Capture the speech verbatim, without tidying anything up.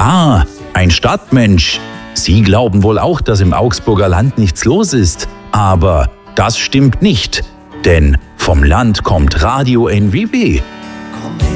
Ah, ein Stadtmensch. Sie glauben wohl auch, dass im Augsburger Land nichts los ist. Aber das stimmt nicht. Denn vom Land kommt Radio N W W.